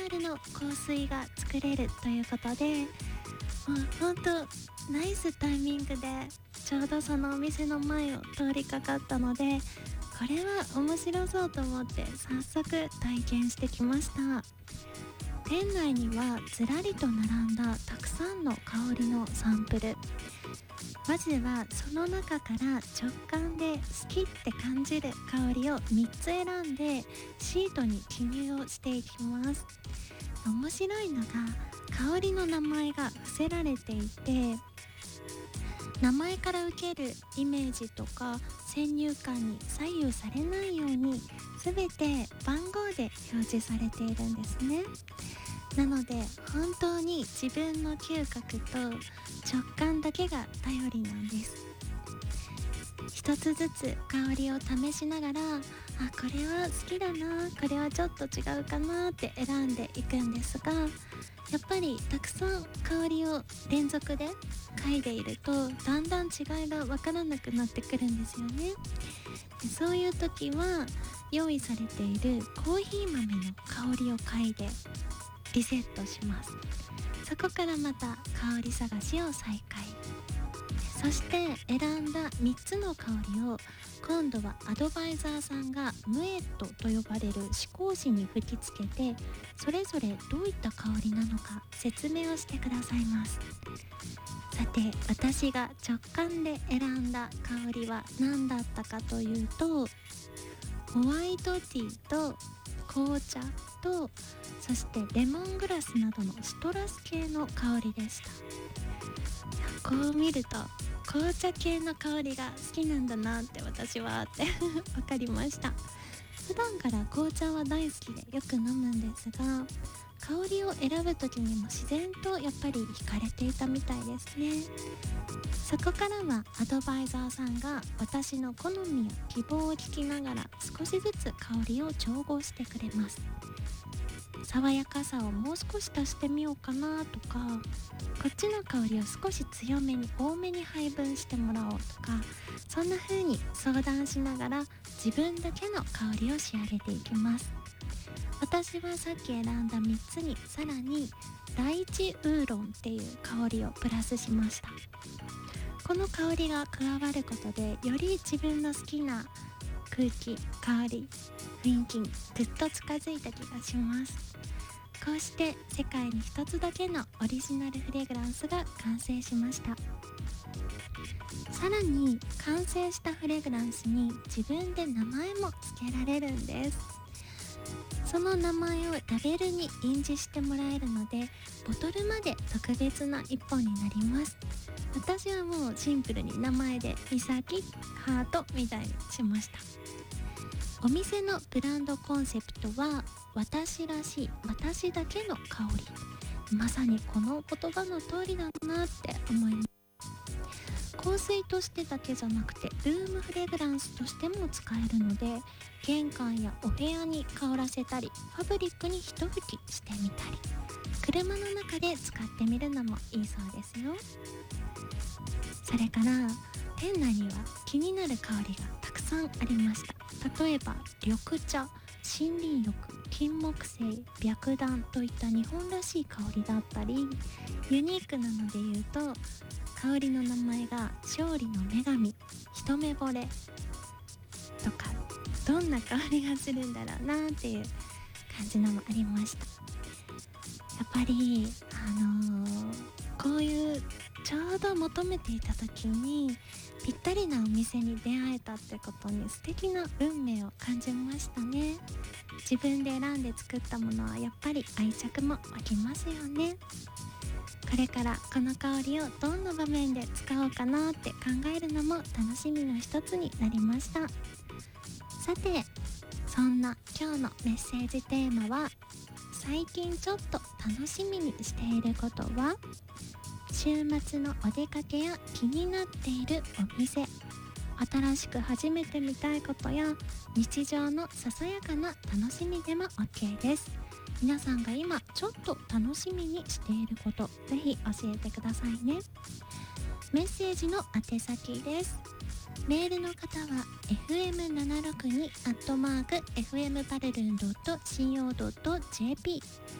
ルの香水が作れるということで、もうほんとナイスタイミングでちょうどそのお店の前を通りかかったので、これは面白そうと思って早速体験してきました。店内にはずらりと並んだたくさんの香りのサンプル。まずはその中から直感で好きって感じる香りを3つ選んでシートに記入をしていきます。面白いのが香りの名前が伏せられていて、名前から受けるイメージとか先入観に左右されないように全て番号で表示されているんですね。なので本当に自分の嗅覚と直感だけが頼りなんです。一つずつ香りを試しながら、これは好きだな、これはちょっと違うかなって選んでいくんですが、やっぱりたくさん香りを連続で嗅いでいるとだんだん違いが分からなくなってくるんですよね。でそういう時は用意されているコーヒー豆の香りを嗅いでリセットします。そこからまた香り探しを再開。そして選んだ3つの香りを今度はアドバイザーさんがムエットと呼ばれる試香紙に吹きつけて、それぞれどういった香りなのか説明をしてくださいます。さて私が直感で選んだ香りは何だったかというと、ホワイトティーと紅茶と、そしてレモングラスなどのシトラス系の香りでした。こう見ると紅茶系の香りが好きなんだなって私はって分かりました。普段から紅茶は大好きでよく飲むんですが、香りを選ぶ時にも自然とやっぱり惹かれていたみたいですね。そこからはアドバイザーさんが私の好みや希望を聞きながら少しずつ香りを調合してくれます。爽やかさをもう少し足してみようかなとか、こっちの香りを少し強めに多めに配分してもらおうとか、そんな風に相談しながら自分だけの香りを仕上げていきます。私はさっき選んだ3つにさらにライチウーロンっていう香りをプラスしました。この香りが加わることでより自分の好きな空気、香り、雰囲気にぐっと近づいた気がします。こうして世界に一つだけのオリジナルフレグランスが完成しました。さらに完成したフレグランスに自分で名前も付けられるんです。その名前をラベルに印字してもらえるので、ボトルまで特別な一本になります。私はもうシンプルに名前でミサキ、ハートみたいにしました。お店のブランドコンセプトは私らしい、私だけの香り。まさにこの言葉の通りだなって思います。香水としてだけじゃなくてルームフレグランスとしても使えるので、玄関やお部屋に香らせたり、ファブリックに一吹きしてみたり、車の中で使ってみるのもいいそうですよ。それから店内には気になる香りがたくさんありました。例えば緑茶、森林浴、金木犀、白檀といった日本らしい香りだったり、ユニークなので言うと香りの名前が勝利の女神、一目惚れとか、どんな香りがするんだろうなっていう感じのもありました。やっぱりこういうちょうど求めていた時にぴったりなお店に出会えたってことに素敵な運命を感じましたね。自分で選んで作ったものはやっぱり愛着も湧きますよね。これからこの香りをどんな場面で使おうかなって考えるのも楽しみの一つになりました。さて、そんな今日のメッセージテーマは、最近ちょっと楽しみにしていることは、週末のお出かけや気になっているお店、新しく始めてみたいことや日常のささやかな楽しみでも OK です。皆さんが今ちょっと楽しみにしていること、ぜひ教えてくださいね。メッセージの宛先です。メールの方は fm762@fmparlun.co.jp